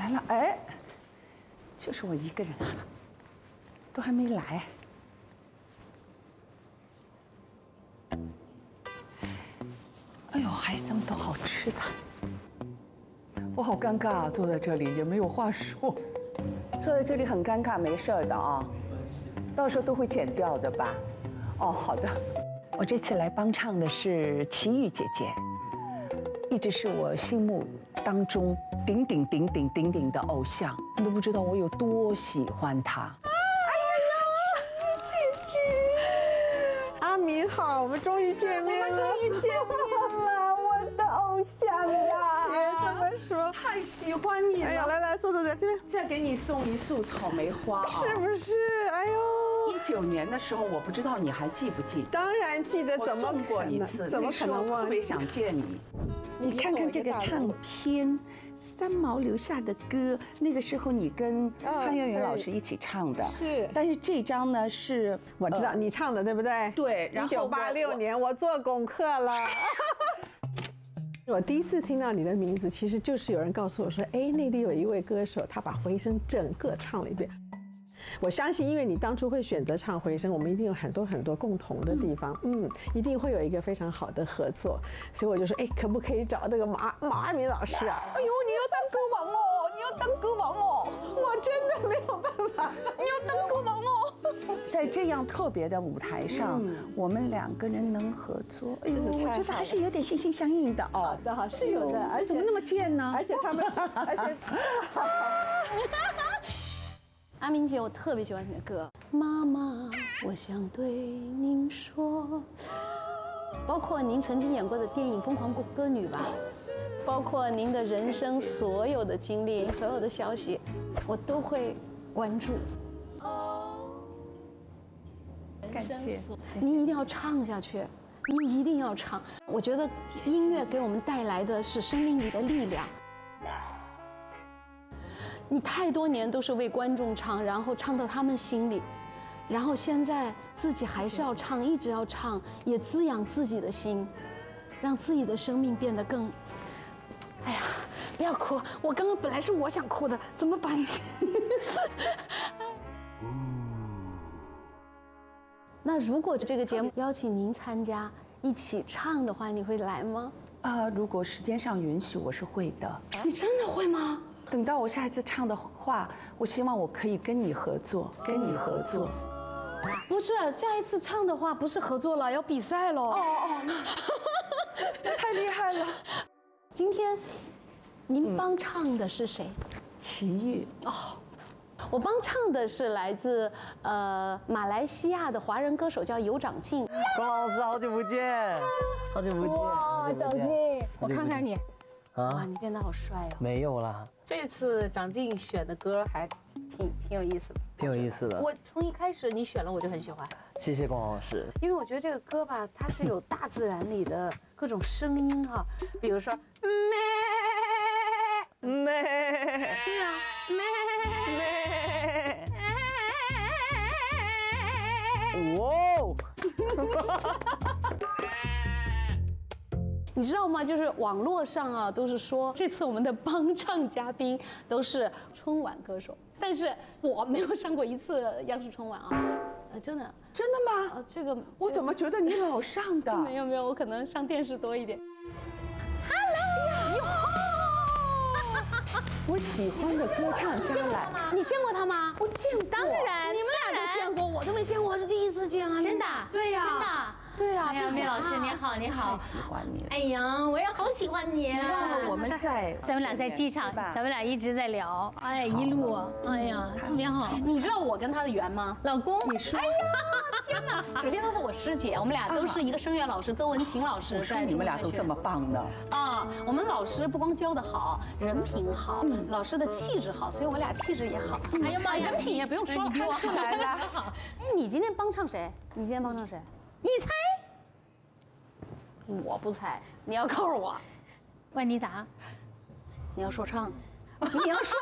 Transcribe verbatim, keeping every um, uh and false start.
来了，哎，就是我一个人啊，都还没来。哎呦，还这么多好吃的，我好尴尬啊，坐在这里也没有话说，坐在这里很尴尬，没事的啊，到时候都会剪掉的吧？哦，好的。我这次来帮唱的是齐豫姐姐，一直是我心目当中顶顶顶顶顶顶的偶像，你都不知道我有多喜欢她。 阿明好，我们终于见面了， 我们终于见面了，我的偶像呀！ 别这么说， 太喜欢你了。 哎呀，来来，坐坐在这边， 再给你送一束草莓花啊！ 是不是？哎呦， 一九年的时候，我不知道你还记不记得？ 当然记得， 我怎么送过可能一次， 怎么可能忘记？ 特别想见你。 你看看这个唱片，三毛留下的歌，那个时候你跟潘越云老师一起唱的。 是， 但是这张呢是我知道你唱的，对不对？ 对，然后一九八六年我做功课了。我第一次听到你的名字，其实就是有人告诉我说，哎，内地有一位歌手，他把《回声》整个唱了一遍。我相信，因为你当初会选择唱《回声》，我们一定有很多很多共同的地方，嗯，一定会有一个非常好的合作。所以我就说，哎，可不可以找这个马马爱民老师啊？ 哎呦，你要当歌王哦，你要当歌王哦， 我真的没有办法， 你要当歌王哦。在这样特别的舞台上，我们两个人能合作，哎呦， 我觉得还是有点心心相印的哦。 好的，好是有的，而且怎么那么贱呢？ 而且他们，而且。 阿明姐，我特别喜欢你的歌，妈妈，我想对您说，包括您曾经演过的电影《疯狂歌女》吧，包括您的人生所有的经历、所有的消息，我都会关注。 感谢， 你一定要唱下去，你一定要唱。我觉得音乐给我们带来的是生命里的力量。你太多年都是为观众唱，然后唱到他们心里，然后现在自己还是要唱，一直要唱，也滋养自己的心，让自己的生命变得更……哎呀，不要哭！我刚刚本来是我想哭的，怎么把你……那如果这个节目邀请您参加一起唱的话，你会来吗？ 啊，如果时间上允许，我是会的。 你真的会吗？ 等到我下一次唱的话，我希望我可以跟你合作，跟你合作。 不是，下一次唱的话不是合作了，要比赛喽。 哦哦，太厉害了！ 今天您帮唱的是谁？ 齐豫哦，我帮唱的是来自呃马来西亚的华人歌手，叫尤长靖。 龚老师，好久不见，好久不见。 哇，长靖，我看看你，哇， 啊， 你变得好帅哦。 没有啦， 这次长靖选的歌还挺挺有意思的， 挺有意思的。 我从一开始你选了我就很喜欢， 谢谢龚老师。 因为我觉得这个歌吧，它是有大自然里的各种声音哈，比如说咩咩， 对啊，咩， 哇哦！ 你知道吗？就是网络上啊，都是说这次我们的帮唱嘉宾都是春晚歌手，但是我没有上过一次央视春晚啊，呃，真的， 真的吗？ 呃，这个我怎么觉得你老上的？ 没有没有，我可能上电视多一点。 我喜欢的歌唱家来， 你见过他吗？ 我见过， 当然，你们俩都见过，我都没见过，我是第一次见啊！ 真的？ 对呀， 真的。 对呀， 哎呀，梅老师您好，您好， 太喜欢你了。 哎呀，我也好喜欢你啊！ 我们在咱们俩在机场，咱们俩一直在聊，哎，一路，哎呀，特别好。 你知道我跟他的缘吗？ 老公， 你说， 哎呀，天哪！首先她是我师姐，我们俩都是一个声乐老师，邹文琴老师我说在。 你们俩都这么棒呢。 啊，我们老师不光教的好，人品好，老师的气质好，所以我俩气质也好。 哎呀妈呀， 人品也不用说了， 看出来了。哎，你今天帮唱谁？你今天帮唱谁？ 你猜？ 我不猜，你要告诉我， 万妮达， 你要说唱， 你要说